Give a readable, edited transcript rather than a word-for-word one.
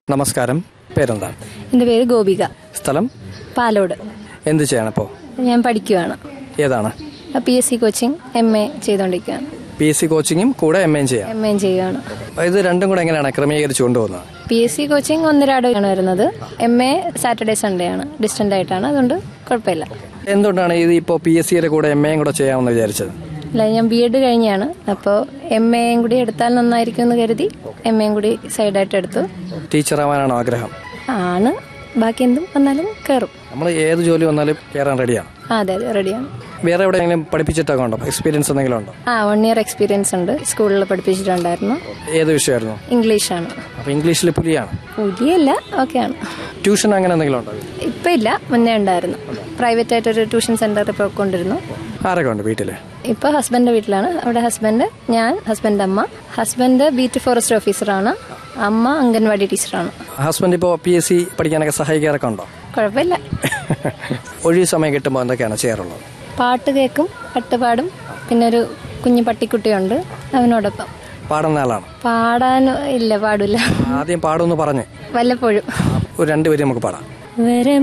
നമസ്കാരം, പേരെന്താണ്? എൻ്റെ പേര് ഗോപിക. സ്ഥലം? പാലോട്. എന്ത് ചെയ്യണം ഇപ്പോൾ? ഞാൻ പഠിക്കുകയാണ്. ഏതാണ്? PSC കോച്ചിങ് MA ചെയ്തുകൊണ്ടിരിക്കുകയാണ്. PSC കോച്ചിങ്ങും കൂടെ MA ചെയ്യാം. MA ചെയ്യുകയാണ്. ഇത് രണ്ടും കൂടെ എങ്ങനെയാണ് ക്രമീകരിച്ചു കൊണ്ടുപോകുന്നത്? PSC കോച്ചിങ് 1.5 ആണ് വരുന്നത്. MA സാറ്റർഡേ സൺഡേ ആണ്, ഡിസ്റ്റന്റ് ആയിട്ടാണ്, അതുകൊണ്ട് കുഴപ്പമില്ല. എന്തുകൊണ്ടാണ് ഇത് ഇപ്പോൾ PSCയുടെ കൂടെ MA കൂടെ ചെയ്യാമെന്ന് വിചാരിച്ചത്? അല്ല, ഞാൻ B.Ed കഴിഞ്ഞാണ്. അപ്പോൾ MA കൂടി എടുത്താൽ നന്നായിരിക്കും എന്ന് കരുതി MA കൂടി സൈഡായിട്ട് എടുത്തു. ടീച്ചറാവാനാണോ ആഗ്രഹം? ആണ്. ബാക്കി എന്തും വന്നാലും കയറും. നമ്മൾ ഏത് ജോലി വന്നാലും കയറാൻ റെഡിയാണ്. അതെ, റെഡിയാണ്. വേറെ എവിടെയെങ്കിലും പഠിപ്പിച്ചിട്ടൊക്കെ ഉണ്ടോ? എക്സ്പീരിയൻസ് എന്തെങ്കിലും ഉണ്ടോ? 1 year എക്സ്പീരിയൻസ് ഉണ്ട്. സ്കൂളിൽ പഠിപ്പിച്ചിട്ടുണ്ടായിരുന്നു. ഏത് വിഷയമായിരുന്നു? ഇംഗ്ലീഷാണ്. അപ്പോൾ ഇംഗ്ലീഷിൽ പുലിയാണ്? പുലിയല്ല, ഓക്കെയാണ്. ട്യൂഷൻ അങ്ങനെ എന്തെങ്കിലും ഉണ്ടോ? ഇപ്പം ഇല്ല, മുന്നേ ഉണ്ടായിരുന്നു. പ്രൈവറ്റ് ആയിട്ടൊരു ട്യൂഷൻ സെന്ററിൽ പോയിക്കൊണ്ടിരുന്നു. ആരൊക്കെ ഉണ്ട് വീട്ടിൽ? ഇപ്പോൾ ഹസ്ബൻഡിന്റെ വീട്ടിലാണ്. അവിടെ ഹസ്ബൻഡ്, ഞാൻ, ഹസ്ബൻഡ് അമ്മ. ഹസ്ബൻഡ് ബീറ്റ് ഫോറസ്റ്റ് ഓഫീസറാണ്. അമ്മ അംഗൻവാടി ടീച്ചറാണ്. ഹസ്ബൻഡ് ഇപ്പോൾ PSC പഠിക്കാനൊക്കെ സഹായിക്കാറൊക്കെ ഉണ്ടോ? കുഴപ്പമില്ല. ഒഴിവ് സമയം കിട്ടുമ്പോൾ എന്തൊക്കെയാണ് ചെയ്യാറുള്ളത്? പാട്ട് കേൾക്കും, പാട്ടുപാടും. പിന്നെ ഒരു കുഞ്ഞു പട്ടിക്കുട്ടിയുണ്ട്, അവനോടൊപ്പം. പാടുന്ന ആളാണ്? പാടാൻ ഇല്ല, പാടില്ല. ആദ്യം പാടുമെന്ന് പറഞ്ഞ് വല്ലപ്പോഴും ഒരു 2 വരി നമുക്ക് പാടാം.